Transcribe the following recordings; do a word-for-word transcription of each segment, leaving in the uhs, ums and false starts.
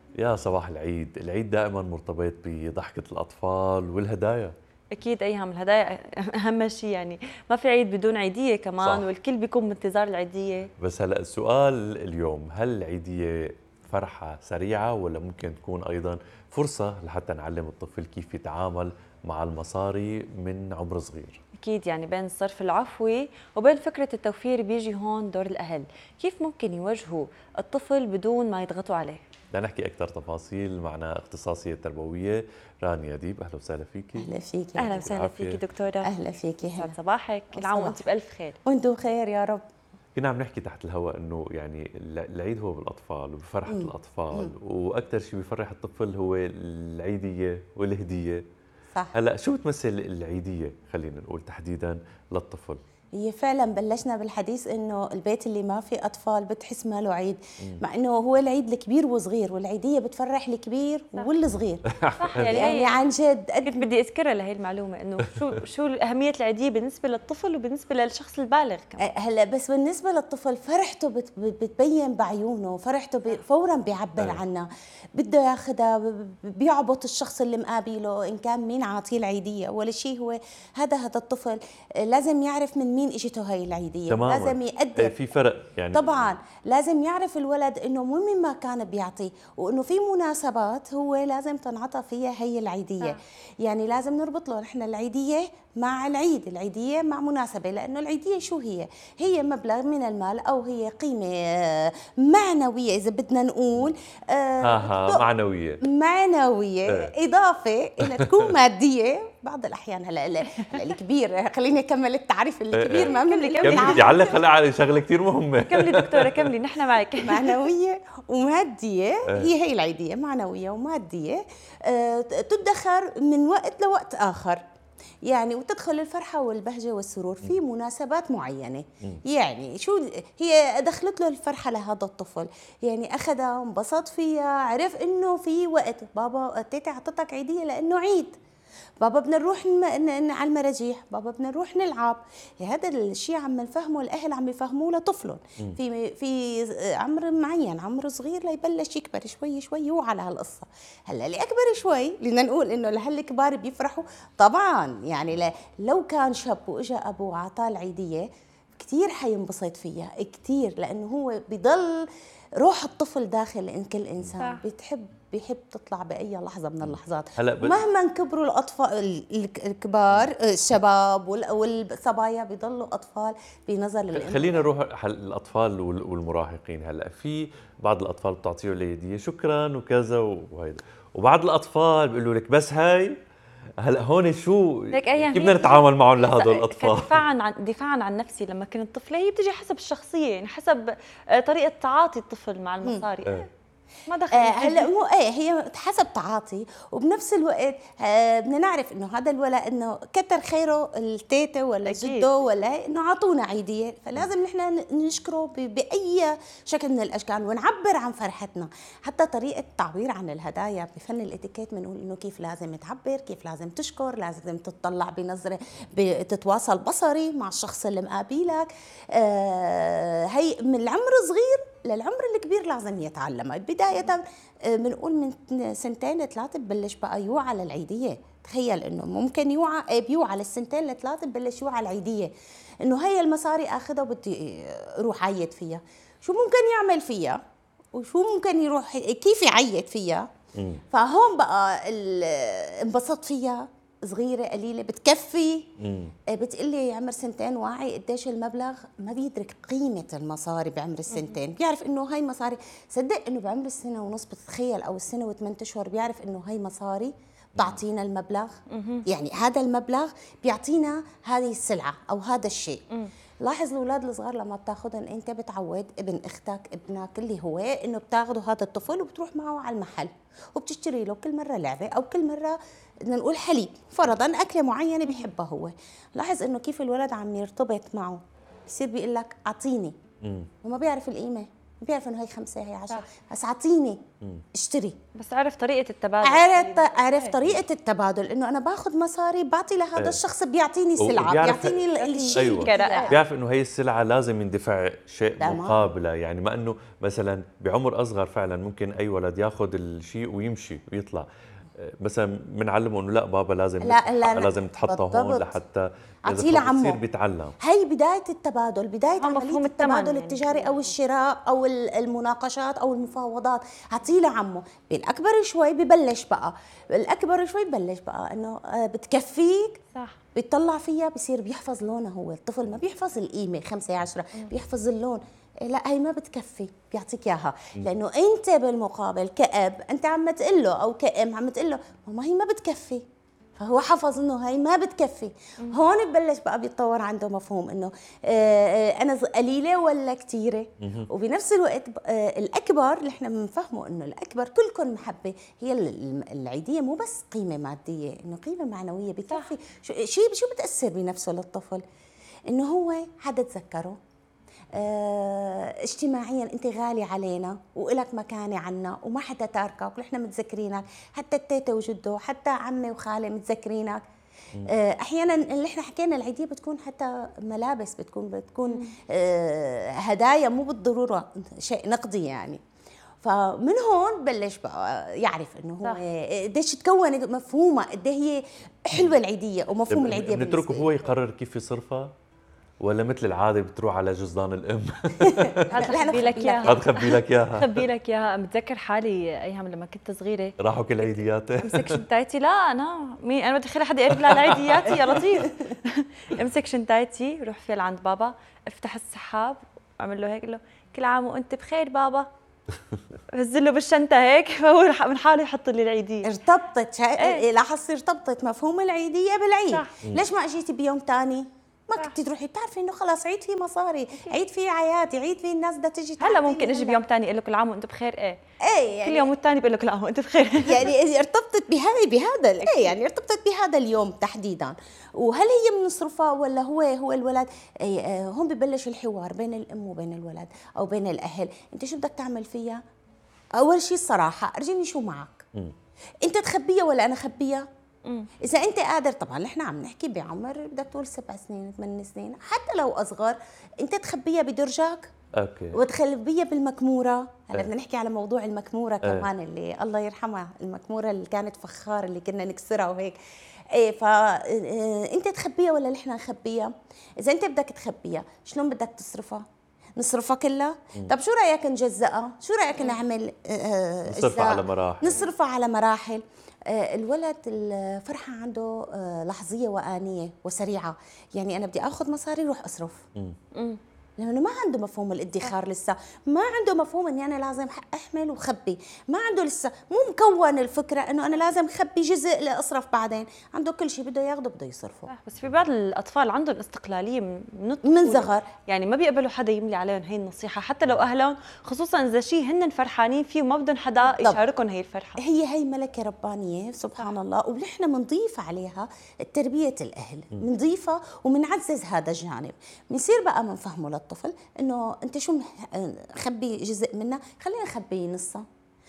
يا صباح العيد. العيد دائما مرتبط بضحكة الأطفال والهدايا. اكيد ايهم الهدايا اهم شيء، يعني ما في عيد بدون عيديه كمان، صح. والكل بيكون بانتظار العيديه. بس هلا السؤال اليوم، هل العيدية فرحة سريعة ولا ممكن تكون أيضا فرصة لحتى نعلم الطفل كيف يتعامل مع المصاري من عمر صغير؟ اكيد، يعني بين الصرف العفوي وبين فكره التوفير بيجي هون دور الاهل، كيف ممكن يوجهوا الطفل بدون ما يضغطوا عليه؟ بدنا نحكي أكثر تفاصيل معنا اختصاصية تربوية رانيا ديب. أهلا وسهلا فيكي. أهلا فيك. اهلا وسهلا فيكي دكتوره. أهلا فيك. يسعد صباحك، كل عام وانت بالف خير. وانتم بخير يا رب. كنا عم نحكي تحت الهواء انه يعني العيد هو بالاطفال وبفرحه مم. الاطفال، واكثر شيء بيفرح الطفل هو العيديه والهديه. صح. هلا شو بتمثل العيديه، خلينا نقول تحديدا للطفل؟ هي فعلا بلشنا بالحديث انه البيت اللي ما فيه اطفال بتحس ما له عيد، مع انه هو العيد الكبير وصغير، والعيديه بتفرح الكبير والصغير. صح. يعني, يعني عن جد كنت بدي اذكرها لهي المعلومه، انه شو شو اهميه العيديه بالنسبه للطفل وبالنسبه للشخص البالغ كمان. هلا بس بالنسبه للطفل فرحته بت بتبين بعيونه، فرحته فورا بيعبر عنها، بده ياخذها، بيعبط الشخص اللي مقابله ان كان مين عاطيه العيديه. اول شيء هو هذا هذا الطفل لازم يعرف من مين اجته هاي العيديه. تماماً. لازم يقدر في فرق يعني. طبعا لازم يعرف الولد انه مو من ما كان بيعطي، وانه في مناسبات هو لازم تنعطى فيها هي العيديه. آه. يعني لازم نربط له نحن العيديه مع العيد، العيديه مع مناسبه، لانه العيديه شو هي؟ هي مبلغ من المال او هي قيمه معنويه اذا بدنا نقول. آه آه معنويه معنويه آه. اضافه الى تكون ماديه بعض الاحيان. هلا الكبير، خليني اكمل التعريف. الكبير ما كملي كملي بدي اعلق هلا على شغله كثير مهمه. كملي دكتوره كملي، نحن معك. معنويه وماديه، هي هي العيديه معنويه وماديه، تدخر من وقت لوقت اخر، يعني وتدخل الفرحة والبهجة والسرور في مناسبات معينة. يعني شو هي دخلت له الفرحة لهذا الطفل، يعني أخذها انبسط فيها، عرف إنه في وقت بابا تيتا عطتك عيدية لأنه عيد، بابا بدنا نروح على المراجيح، بابا بدنا نروح نلعب. هذا الشيء عم نفهمه، الاهل عم يفهموه لطفلهم في في عمر معين، عمر صغير ليبلش يكبر شوي شوي يوعى على هالقصه. هلا اللي اكبر شوي بدنا نقول انه لهالكبار بيفرحوا طبعا. يعني لو كان شاب واجا ابوه وعطاه العيديه كثير حينبسط فيها كثير، لانه هو بضل روح الطفل داخل كل انسان. صح. بتحب بيحب تطلع باي لحظه من اللحظات. هلا ب... مهما كبروا الاطفال الكبار الشباب والصبايا بيضلوا اطفال بنظر الانسان. خلينا نروح الاطفال والمراهقين. هلا في بعض الاطفال بتعطيه العيديه شكرا وكذا وهيدا، وبعض الاطفال بيقولوا لك بس هاي. هلا هون شو كيف بدنا نتعامل معهم لهدول الاطفال؟ دفاعا عن دفاعا عن نفسي، لما كنت طفله هي بتجي حسب الشخصيه، يعني حسب طريقه تعاطي الطفل مع المصاري. اه. ما دخل. آه هلا مو ايه، هي حسب تعاطي، وبنفس الوقت آه بدنا نعرف انه هذا الولد انه كتر خيره التيتا ولا جده ولا انه عطونا عيديه، فلازم نحن نشكره باي شكل من الاشكال ونعبر عن فرحتنا. حتى طريقه التعبير عن الهدايا بفن الاتيكيت بنقول انه كيف لازم تعبر، كيف لازم تشكر، لازم تطلع بنظره، تتواصل بصري مع الشخص اللي مقابلك. آه هي من العمر صغير للعمر الكبير لازم يتعلم. بداية بنقول من سنتين لثلاثة ببلش بقى يوعى على العيدية. تخيل انه ممكن يوعى بيوعى للسنتين لثلاثة ببلش يوعى على العيدية، انه هي المصاري اخذها وبدي اروح عيد فيها. شو ممكن يعمل فيها وشو ممكن يروح كيف يعيد فيها. فهون بقى انبسط فيها، صغيرة قليلة بتكفي. بتقلي عمر سنتين واعي قديش المبلغ، ما بيدرك قيمة المصاري بعمر السنتين. بيعرف انه هاي مصاري، صدق انه بعمر السنة ونص بتتخيل او السنة وثمان اشهر بيعرف انه هاي مصاري بتعطينا المبلغ. يعني هذا المبلغ بيعطينا هذه السلعة او هذا الشيء. لاحظ الاولاد الصغار لما بتاخذهم انت بتعود ابن اختك ابنك اللي هو انه بتاخذوا هذا الطفل وبتروح معه على المحل وبتشتري له كل مره لعبه او كل مره بدنا نقول حليب فرضا، اكله معينه بيحبها هو. لاحظ انه كيف الولد عم يرتبط معه، بصير بيقول لك اعطيني وما بيعرف القيمه. بيعرف انه هي خمسه هي عشرة، بس اعطيني اشتري. بس عرف طريقه التبادل، عرف عرف طريقه التبادل، انه انا باخذ مصاري بعطي لهذا ايه. الشخص بيعطيني سلعه، بيعطيني الشيء. أيوة. بيعرف انه هي السلعه لازم يندفع شيء تمام. مقابله، يعني ما انه مثلا بعمر اصغر فعلا ممكن اي ولد ياخذ الشيء ويمشي ويطلع، مثلا بنعلمه انه لا بابا لازم لا لا لازم تحطها هون لحتى اعطيه لعمه يصير بيتعلم. هي بدايه التبادل، بدايه عمليه التبادل يعني التجاري او الشراء او المناقشات او المفاوضات. اعطيه لعمه. بالاكبر شوي ببلش بقى، بالاكبر شوي ببلش بقى انه بتكفيك، صح، بيطلع فيها بصير بيحفظ لونها. هو الطفل ما بيحفظ القيمه خمسة عشرة، بيحفظ اللون. لا هي ما بتكفي، بيعطيك اياها، لانه انت بالمقابل كأب انت عم تقول له او كأم عم تقول له ماما هي ما بتكفي، فهو حفظ انه هي ما بتكفي. هون ببلش بقى بيتطور عنده مفهوم انه انا قليله ولا كثيره. وبنفس الوقت الاكبر اللي احنا بنفهمه انه الاكبر كلكم محبه. هي العيديه مو بس قيمه ماديه، انه قيمه معنويه بتكفي. شيء شو بتاثر بنفسه للطفل؟ انه هو حدا تذكره، اه اجتماعيا انت غالي علينا والك مكانه عنا وما حدا تاركك ونحن متذكرينك، حتى التيتا وجده حتى عمي وخالي متذكرينك. اه احيانا اللي احنا حكينا العيديه بتكون حتى ملابس، بتكون بتكون اه هدايا، مو بالضروره شيء نقدي يعني. فمن هون بلش بقى يعرف انه هو قديش تكون مفهومه، قد هي حلوه العيديه ومفهوم العيديه. بنتركه هو يقرر كيف يصرفها ولا مثل العاده بتروح على جزدان الام؟ هذا خبي لك اياها، هذا خبي لك اياها خبي لك اياها. متذكر حالي ايام لما كنت صغيره راحوا كل عيدياتي امسك شنطايتي، لا انا مين انا بدي اخلي حدا يقرب لي على عيدياتي يا لطيف. امسك شنطايتي روح فيها لعند بابا، افتح السحاب واعمل له هيك، له كل عام وانت بخير بابا، هز له بالشنطه هيك، فهو من حاله يحط لي العيديه. ارتبطت ايه؟ لاحظتي ارتبطت مفهوم العيديه بالعيد. صح. ليش ما اجيتي بيوم ثاني؟ ما كنتي تروحي، بتعرفي انه خلاص عيد فيه مصاري، عيد فيه عيادي، عيد فيه الناس بدها تجي. هلا ممكن اجي بيوم ثاني اقول لك كل عام وانت بخير، ايه ايه يعني كل يوم والثاني بقول لك كل عام وانت بخير. يعني ارتبطت بهاي بهذا ايه يعني ارتبطت بهذا اليوم تحديدا. وهل هي بنصرفها ولا هو هو الولد؟ ايه هون ببلش الحوار بين الام وبين الولد او بين الاهل. انت شو بدك تعمل فيها؟ اول شيء الصراحه، ارجيني شو معك؟ م. انت تخبيها ولا انا خبيها؟ مم. إذا أنت قادر، طبعاً نحن عم نحكي بعمر بدك تقول سبع سنين ثمان سنين، حتى لو أصغر أنت تخبيها بدرجك. أوكي. وتخبيها بالمكمورة. هلا بدنا نحكي على موضوع المكمورة كمان، اللي الله يرحمها، المكمورة اللي كانت فخار اللي كنا نكسرها وهيك. إيه فأنت تخبيها ولا نحن نخبيها؟ إذا أنت بدك تخبيها شلون بدك تصرفها؟ نصرفها كلها؟ طب شو رأيك نجزأها؟ شو رأيك نعمل آه نصرفها على مراحل؟ نصرفها على مراحل. آه الولد الفرحة عنده آه لحظية وآنية وسريعة، يعني أنا بدي أخذ مصاري روح أصرف. م. لأنه ما عنده مفهوم الادخار لسه، ما عنده مفهوم إني أنا لازم أحمل وخبي، ما عنده لسه، مو مكون الفكرة إنه أنا لازم خبي جزء لأصرف بعدين. عنده كل شيء بده ياخده بده يصرفه. بس في بعض الأطفال عندهم استقلالية من من صغر، يعني ما بيقبلوا حدا يملي عليهم هي النصيحة حتى لو أهلهم، خصوصا إذا شيء هن فرحانين فيه وما بدهم حدا يشاركهم هي الفرحة. هي هي ملكة ربانية سبحان صح. الله، ونحن بنضيف عليها تربية الأهل، بنضيفها وبنعزز هذا الجانب. بنصير بقى بنفهمه للطفل انه انت شو خبي جزء منها، خلينا نخبي نصها،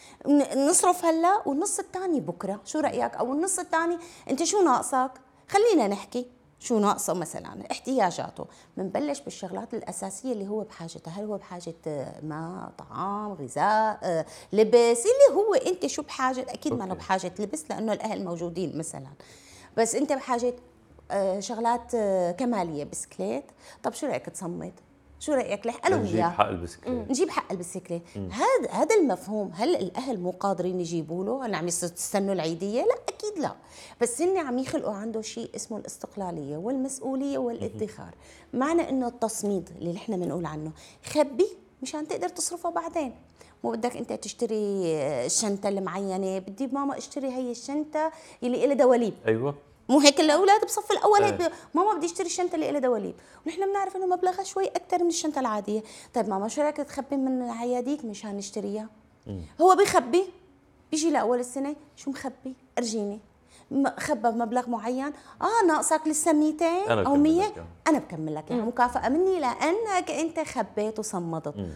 نصرف هلا والنص الثاني بكره، شو رايك؟ او النص الثاني انت شو ناقصك؟ خلينا نحكي شو ناقصه مثلا احتياجاته. بنبلش بالشغلات الاساسيه اللي هو بحاجتها. هل هو بحاجه ماء، طعام، غذاء، لبس، اللي هو انت شو بحاجه؟ اكيد ما انا بحاجه لبس لانه الاهل موجودين مثلا، بس انت بحاجه شغلات كماليه، بسكليت. طب شو رايك تصمت؟ شو رايك لح انا وياه نجيب حق البسكليت، نجيب حق البسكليت. هذا هذا المفهوم. هل الاهل مو قادرين يجيبوا له؟ هل عم يستنوا العيديه؟ لا اكيد لا، بس هن عم يخلقوا عنده شيء اسمه الاستقلاليه والمسؤوليه والادخار. معنى انه التصميد اللي نحن بنقول عنه خبي مشان تقدر تصرفه بعدين. مو بدك انت تشتري الشنطه المعينه، بدي ماما اشتري هي الشنطه اللي لها دواليب. ايوه مو هيك الاولاد بصف الاول هيك أه. ماما بدي اشتري الشنطه اللي لها دواليب، ونحن بنعرف انه مبلغها شوي اكثر من الشنطه العاديه. طيب ماما شو رايك تخبي من عياديك مشان نشتريها؟ هو بيخبي، بيجي لاول السنه شو مخبي؟ ارجيني خبى بمبلغ معين، اه ناقصك لسه مئتين او مية، انا بكمل لك اياها مكافاه مني لانك انت خبيت وصمدت.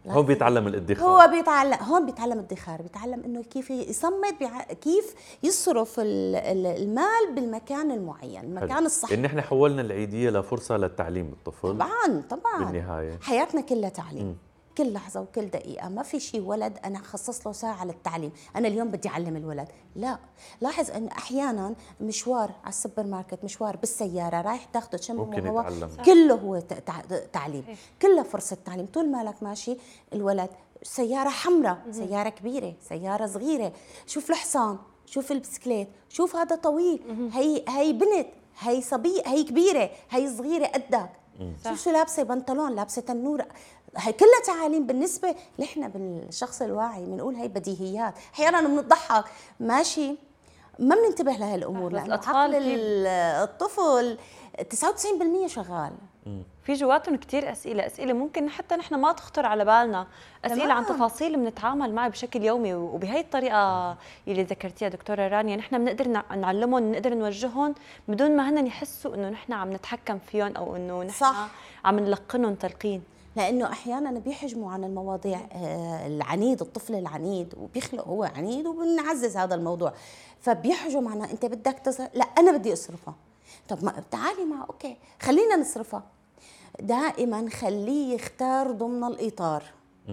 هون بيتعلم الادخار. هو بيتعلم هون بيتعلم الادخار، بيتعلم انه كيف يصمد، بيع... كيف يصرف المال بالمكان المعين، المكان الصحيح. ان احنا حولنا العيديه لفرصه للتعليم الطفل. طبعا طبعا بالنهايه حياتنا كلها تعليم. م. كل لحظة وكل دقيقة، ما في شيء ولد أنا خصص له ساعة للتعليم، أنا اليوم بدي أعلم الولد، لا. لاحظ أن أحيانا مشوار على السوبر ماركت، مشوار بالسيارة رايح تاخذ شم وهواء، كله هو تعليم، كله فرصة تعليم. طول مالك ماشي الولد سيارة حمراء، سيارة كبيرة، سيارة صغيرة، شوف الحصان، شوف البسكليت، شوف هذا طويل، هي هي بنت، هي صبية، هي كبيرة، هي صغيرة قدك، شوف شو لابسة بنطلون، لابسة تنورة. هي كلها تعاليم. بالنسبه نحن بالشخص الواعي بنقول هي بديهيات، احيانا بنضحك ماشي ما بننتبه لهي الامور، لانه عقل الطفل تسعة وتسعين بالمئة شغال. في جواتهم كثير اسئله، اسئله ممكن حتى نحن ما تخطر على بالنا، اسئله تمام. عن تفاصيل بنتعامل معها بشكل يومي، وبهي الطريقه اللي ذكرتيها دكتوره رانيا نحن بنقدر نعلمهم، بنقدر نوجههم بدون ما هن يحسوا انه نحن عم نتحكم فيهم او انه نحن صح. عم نلقنهم تلقين، لانه احيانا بيحجموا عن المواضيع العنيد، الطفل العنيد وبيخلق هو عنيد وبنعزز هذا الموضوع، فبيحجم عنها. انت بدك تصرف، لا انا بدي اصرفها. طب ما تعالي معه، اوكي خلينا نصرفها. دائما خليه يختار ضمن الاطار،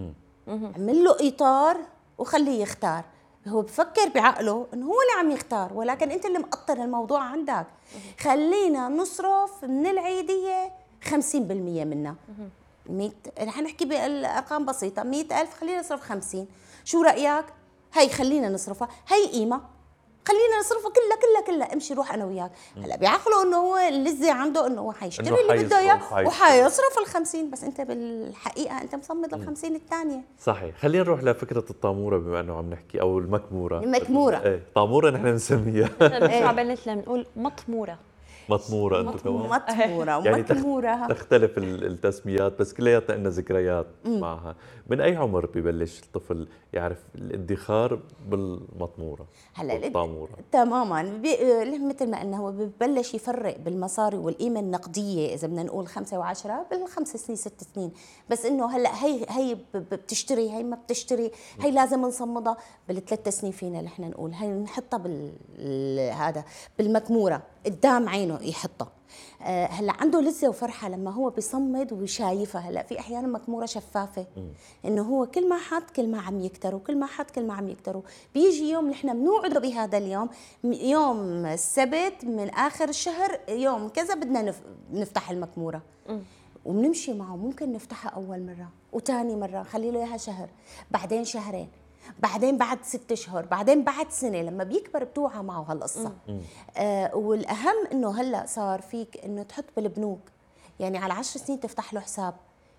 اعمل له اطار وخليه يختار. هو بفكر بعقله انه هو اللي عم يختار، ولكن انت اللي مقطر الموضوع عندك. خلينا نصرف من العيديه خمسين بالمئة منها، مية، رح نحكي بالارقام بسيطه، مئة ألف خلينا نصرف خمسين. شو رايك؟ هي خلينا نصرفها، هي قيمه خلينا نصرفها كلها كلها كلها، امشي روح انا وياك. هلا بعقله انه هو اللذه عنده انه هو حيشتري اللي بده اياه وحيصرف ال خمسين، بس انت بالحقيقه انت مصمد ال خمسين الثانيه. صحيح. خلينا نروح لفكره الطاموره بما انه عم نحكي، او المكموره. المكموره ايه طاموره نحن بنسميها. بنسمع بنتنا بنقول مطموره. مطمورة أنتم كمان؟ مطمورة يعني ومكمورة. تختلف التسميات بس كلياتنا لنا ذكريات معها. من أي عمر ببلش الطفل يعرف الادخار بالمطمورة؟ هلا الطامورة تماما مثل ما قلنا، هو ببلش يفرق بالمصاري والقيمة النقدية، إذا بدنا نقول خمسة وعشرة بالخمس سنين ست سنين، بس إنه هلا هي هي بتشتري، هي ما بتشتري، هي لازم نصمدها بالثلاث سنين. فينا نحن نقول هي نحطها بال هذا بالمكمورة قدام عينه يحطها. آه هلا عنده لذة وفرحة لما هو بيصمد وشايفها. هلا في احيانا مكمورة شفافة، انه هو كل ما حط كل ما عم يكتروا، كل ما حط كل ما عم يكتروا. بيجي يوم نحن بنوعده بهذا اليوم، يوم السبت من اخر الشهر يوم كذا بدنا نفتح المكمورة، وبنمشي معه. ممكن نفتحها اول مرة وثاني مرة نخلي له اياها شهر، بعدين شهرين، بعدين بعد ست اشهر، بعدين بعد سنه. لما بيكبر بتوعى معه هالقصه. آه والاهم انه هلا صار فيك انه تحط بالبنوك، يعني على عشر سنين تفتح له حساب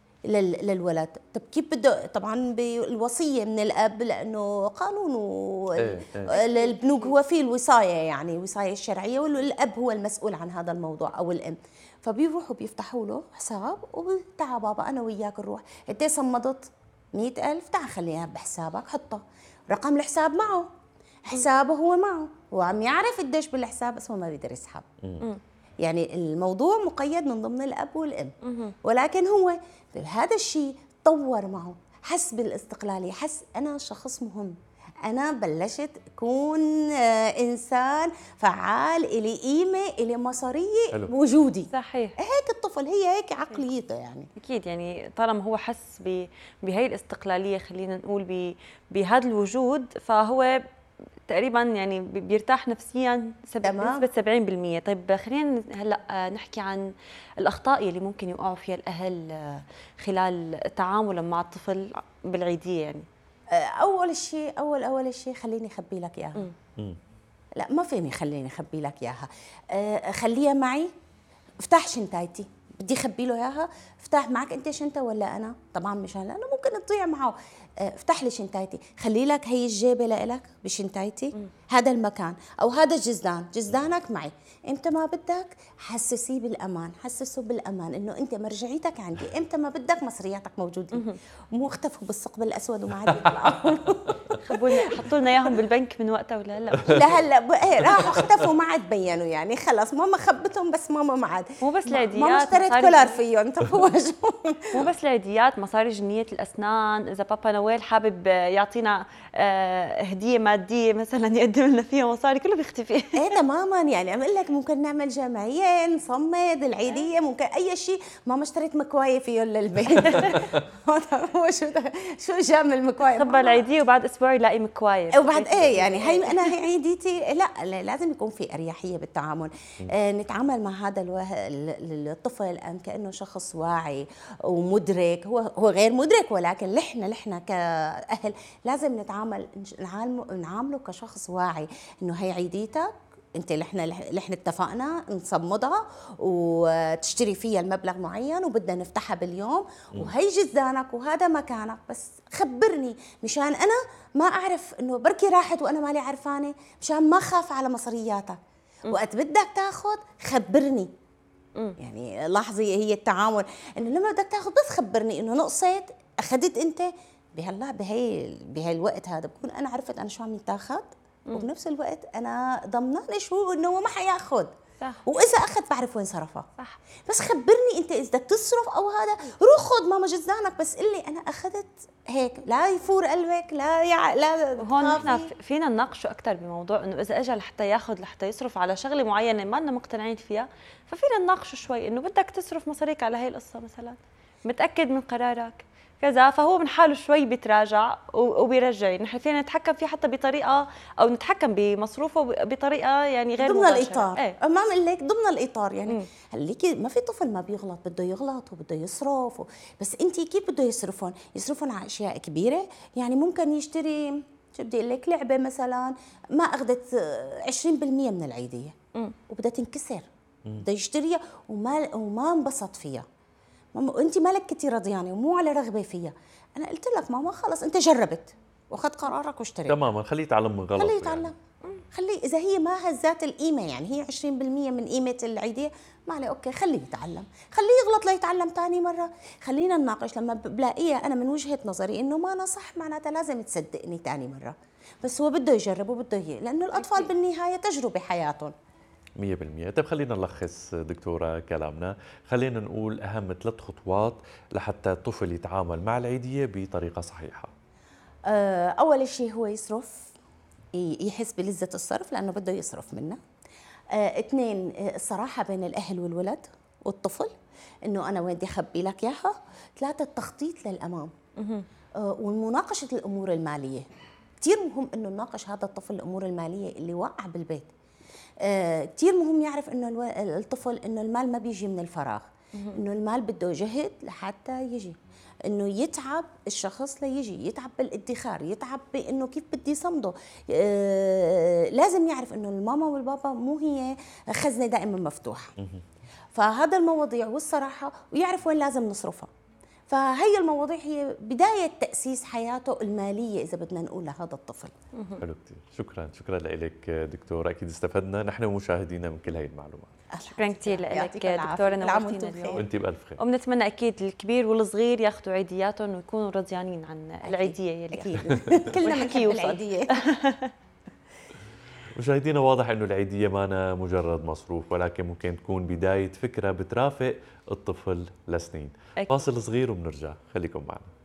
للولد. طب كيف بده؟ طبعا بالوصيه من الاب، لانه قانون البنوك هو في الوصايه، يعني الوصايه الشرعيه، والاب هو المسؤول عن هذا الموضوع او الام. فبيروحوا بيفتحوا له حساب، وتعا بابا انا وياك نروح. قد ايه صمدت؟ مئة ألف، تعال خليها بحسابك، حطها رقم الحساب معه، حسابه هو معه، هو عم يعرف قديش بالحساب، بس هو ما بيقدر يسحب. يعني الموضوع مقيد من ضمن الأب والأم، ولكن هو بهذا الشيء طور معه، حس بالاستقلالية، حس أنا شخص مهم، أنا بلشت أكون إنسان فعال، إلي قيمة، إلي مصارية بوجودي. صحيح. هيك الطفل، هي هيك عقليته يعني. أكيد، يعني طالما هو حس بهي الاستقلالية، خلينا نقول بهذا الوجود، فهو تقريبا يعني بيرتاح نفسيا بنسبة سبعين بالمئة. طيب خلينا هلا نحكي عن الأخطاء اللي ممكن يوقعوا فيها الأهل خلال تعاملهم مع الطفل بالعيدية. يعني اول شيء اول اول شيء خليني اخبي لك اياها. لا ما فيني خليني اخبي لك اياها. أه خليها معي. افتح شنطتي، بدي اخبي له اياها. افتح معك انت شنطه ولا انا؟ طبعا مشان لانه ممكن تضيع معه. أه افتح لي شنطتي، خلي لك هي الجيبه لك بشنطتي، هذا المكان او هذا الجزدان، جزدانك معي. امتى ما بدك حسسيه بالامان، حسسه بالامان انه انت مرجعيتك عندي، امتى ما بدك مصرياتك موجودين، مو اختفوا بالثقب الاسود وما عاد يطلعوا. خبوا لنا حطوا لنا اياهم بالبنك من وقتها ولا هلا؟ لهلا ب- إيه، راحوا اختفوا ما عاد بينوا يعني خلص ماما خبتهم بس ماما ما عاد. مو بس العيديات، ماما اشتريت مصاري كولر جنيه. فيهم طب هو شو مو بس العيديات، مصاري جنية الأسنان، إذا بابا نويل حابب يعطينا آه، هدية مادية مثلا يقدم لنا فيها مصاري كله بيختفي. ايه تماما يعني عم اقول لك ممكن نعمل جمعيه نصمد العيديه ممكن اي شيء. ماما اشتريت مكوايه فيهم للبيت. هذا هو شو ده شو جاب المكوايه خبى العيدية وبعد أسبوع يلاقي مكواية. وبعد ايه يعني هي انا هي عيديتي لا, لا لازم يكون في اريحيه بالتعامل. آه نتعامل مع هذا الوه... ال- الطفل أن كانه شخص واعي ومدرك. هو هو غير مدرك ولكن نحن نحن كاهل لازم نتعامل نعامله نعامله كشخص واعي انه هي عيديتك انت اللي احنا اللي احنا اتفقنا نصمدها وتشتري فيها المبلغ معين وبدنا نفتحها باليوم وهي جزدانك وهذا مكانك بس خبرني مشان انا ما اعرف انه بركي راحت وانا مالي عرفانه مشان ما خاف على مصرياتك. وقت بدك تاخذ خبرني. يعني لاحظي هي التعامل انه لما بدك تاخذ بس خبرني انه نقصت اخذت انت بهلا بهي بهي الوقت هذا بكون انا عرفت انا شو عم يتاخذ وبنفس الوقت انا ضمنانه شو انه هو ما حياخذ. صح. واذا اخذ بعرف وين صرفها. صح. بس خبرني انت اذا بدك تصرف او هذا روح خذ ماما جزانك بس قلي انا اخذت هيك لا يفور قلبك لا يع... لا وهون نحن تخافي. فينا نناقشه اكثر بموضوع انه اذا اجى لحتى ياخذ لحتى يصرف على شغله معينه ما لنا مقتنعين فيها ففينا نناقشه شوي انه بدك تصرف مصاريك على هي القصه مثلا متاكد من قرارك كذا فهو من حاله شوي بيتراجع وبيرجع. نحن فينا نتحكم فيه حتى بطريقه او نتحكم بمصروفه بطريقه يعني غير ضمن مباشره. الاطار ايه. ما بقول لك ضمن الاطار يعني مم. هليكي ما في طفل ما بيغلط بده يغلط وبده يصرف و... بس انت كيف بده يصرفون يصرفون على اشياء كبيره يعني ممكن يشتري شو بدي اقول لك لعبه مثلا ما اخذت عشرين بالمئة من العيديه وبدها تنكسر بده يشتريها وما وما انبسط فيها. ماما انت مالك كنتي رضيانه ومو على رغبه فيها. انا قلت لك ماما خلص انت جربت واخذت قرارك واشتريت. تماما خليه يتعلم من غلطه خليه يتعلم يعني. خليه اذا هي ما هزات القيمه يعني هي عشرين بالمئة من قيمه العيديه ما عليه اوكي خليه يتعلم خليه يغلط ليتعلم ثاني مره. خلينا نناقش لما بلاقيها انا من وجهه نظري انه ما انا صح معناتها لازم تصدقني ثاني مره بس هو بده يجرب وبده ي... لانه الاطفال بالنهايه تجربه حياتهم. مية بالمية. طيب خلينا نلخص دكتورة كلامنا. خلينا نقول أهم ثلاث خطوات لحتى الطفل يتعامل مع العيدية بطريقة صحيحة. أول شيء هو يصرف يحس بلذة الصرف لأنه بده يصرف منه. اثنين الصراحة بين الأهل والولد والطفل إنه أنا وين بدي أخبي لك إياها. ثلاثة التخطيط للأمام ومناقشة الأمور المالية. كثير مهم إنه نناقش هذا الطفل الأمور المالية اللي وقع بالبيت. آه كثير مهم يعرف انه الو... الطفل انه المال ما بيجي من الفراغ انه المال بده جهد لحتى يجي انه يتعب الشخص ليجي يتعب بالادخار يتعب بانه كيف بدي صمده. آه لازم يعرف انه الماما والبابا مو هي خزنه دائما مفتوحه. فهذا المواضيع والصراحه ويعرف وين لازم نصرفها. فهي المواضيع هي بداية تأسيس حياته المالية إذا بدنا نقول لهذا الطفل. حلو كثير. شكرا شكرا لك دكتورة. أكيد استفدنا نحن ومشاهدينا من كل هاي المعلومات. شكرا كثير لك دكتورة نورتينا اليوم. وأنت بألف خير. وبنتمنى أكيد الكبير والصغير ياخذوا عيدياتهم ويكونوا رضيانين عن العيدية يلي أكيد كلنا بنحب العيدية. مشاهدينا واضح انه العيديه ما مجرد مصروف ولكن ممكن تكون بدايه فكره بترافق الطفل لسنين. فاصل صغير وبنرجع خليكم معنا.